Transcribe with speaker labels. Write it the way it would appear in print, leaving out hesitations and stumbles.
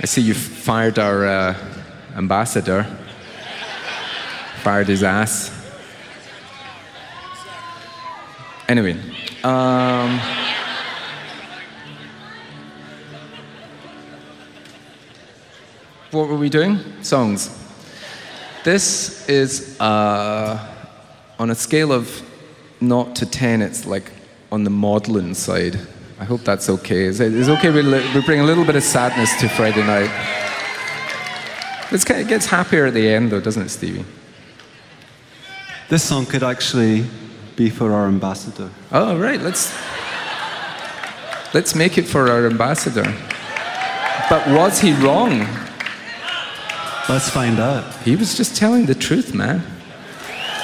Speaker 1: I see you fired our ambassador. Fired his ass. Anyway. What were we doing? Songs. This is, on a scale of 0 to 10, it's like on the maudlin side. I hope that's okay. It's okay we bring a little bit of sadness to Friday night. It gets happier at the end though, doesn't it, Stevie?
Speaker 2: This song could actually be for our ambassador.
Speaker 1: Oh, right, let's make it for our ambassador. But was he wrong?
Speaker 2: Let's find out.
Speaker 1: He was just telling the truth, man.